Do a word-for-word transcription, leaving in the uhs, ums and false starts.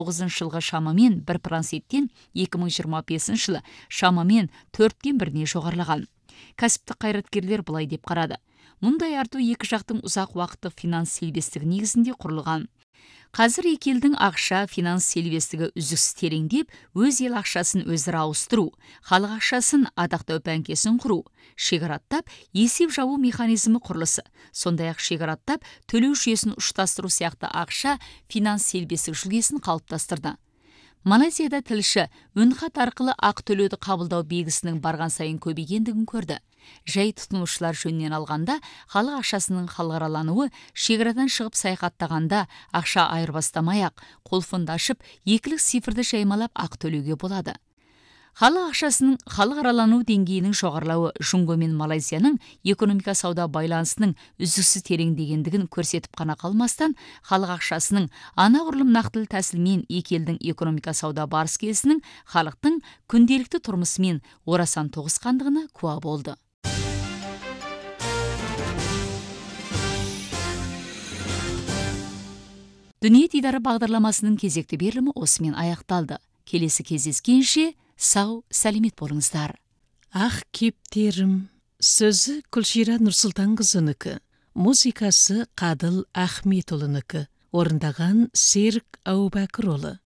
тоғызыншы жылғы шамамен бір проценттен екі мың жиырма бесінші жылы шамамен төрттен біріне жоғарылаған. Кәсіптік қайраткерлер былай деп қарады. Мұндай арту екі жақтың ұзақ уақыттық финанс серіктестігі негізінде құрылған. Қазір екі елдің ақша финанс серіктестігі үздіксіз тереңдеп, өз ел ақшасын өзара ауыстыру, халық ақшасын адақтау бәңкесін құру, шекараттап есеп жабу механизмі құрылысы, сондай-ақ шекараттап төлеу жүйесін ұштастыру сияқты ақша финанс серіктестік жүйесін қалыптастырды. Малайзияда тілші үнхат арқылы ақ төлеуді қабылдау белгісінің барған сайын көбейгендігін көрді. Жай тұтынушылар жөнінен алғанда, халық ақшасының халықаралануы шекарадан шығып саяхаттағанда ақша айырбастамай-ақ, қолфонды ашып, екілік цифрді жаймалап ақ төлеуге болады. Халық ақшасының халықаралану деңгейінің жоғарылауы Жұңго мен Малайзияның экономика сауда байланысының үздіксіз тереңдегендігін көрсетіп қана қалмастан, халық ақшасының анағұрлым нақты тәсілмен екі елдің экономика сауда барыс келісінің халықтың күнделікті тұрмысымен орасан тоғысқандығына куә болды. Дүние дидары бағдарламасының кезекті берілімі осымен аяқталды. Келесі кездескенше сау, сәлемет болыңыздар. Ақ кептерім, сөзі Күлшира Нұрсұлтанқызынікі, музыкасы Қадыл Ахметұлынікі, орындаған Серік Әубәкірұлы.